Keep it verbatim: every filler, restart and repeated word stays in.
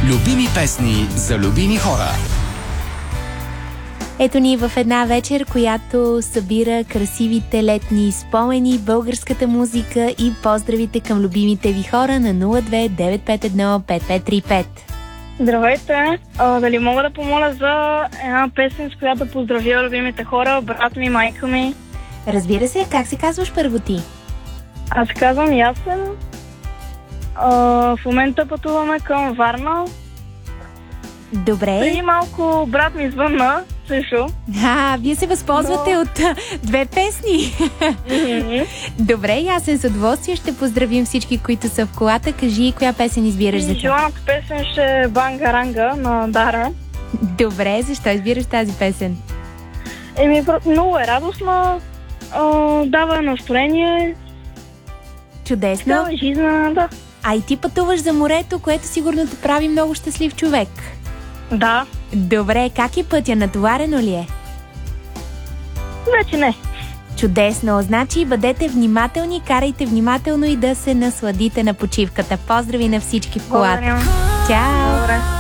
Любими песни за любими хора. Ето ни в една вечер, която събира красивите летни спомени, българската музика и поздравите към любимите ви хора на нула две девет пет едно пет пет три пет. Здравейте! А, дали мога да помоля за една песен, с която поздравя любимите хора, брат ми, майка ми? Разбира се, как се казваш първо ти? Аз казвам Ясен. А, в момента пътуваме към Варна. Добре. Преди малко брат ми звънна, също. А, вие се възползвате Но... от а, две песни. Mm-hmm. Добре, Ясен, с удоволствие ще поздравим всички, които са в колата. Кажи, коя песен избираш за тях? Желаната песен ще е Бангаранга на Дара. Добре, защо избираш тази песен? Еми, много е радостна, а, дава настроение. Чудесно. Дава жизнена, да. А и ти пътуваш за морето, което сигурно те прави много щастлив човек. Да. Добре, как е пътя? Натоварено ли е? Вече не. Чудесно, значи бъдете внимателни, карайте внимателно и да се насладите на почивката. Поздрави на всички в колата. Благодаря. Чао! Добре.